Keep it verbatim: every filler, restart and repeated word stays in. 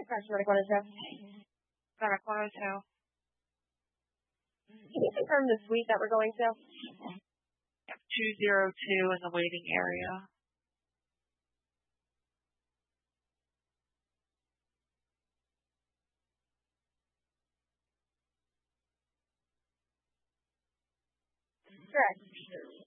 Crash Nordic one oh two. Nordic one oh two. Can you confirm the suite that we're going to? Yep, two oh two in the waiting area. Correct.